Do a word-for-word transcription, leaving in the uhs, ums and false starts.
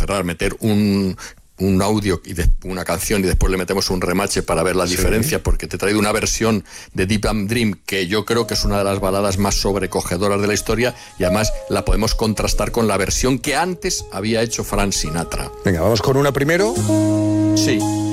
cerrar, meter un... un audio y de, una canción y después le metemos un remache para ver la sí. diferencia, porque te he traído una versión de Deep and Dream que yo creo que es una de las baladas más sobrecogedoras de la historia, y además la podemos contrastar con la versión que antes había hecho Frank Sinatra. Venga, vamos con una primero. Sí.